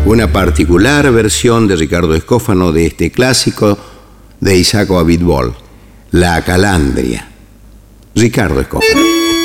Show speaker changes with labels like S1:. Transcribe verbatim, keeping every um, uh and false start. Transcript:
S1: una particular versión de Ricardo Escófano de este clásico de Isaac Abitbol, La Calandria. Ricardo Escófano.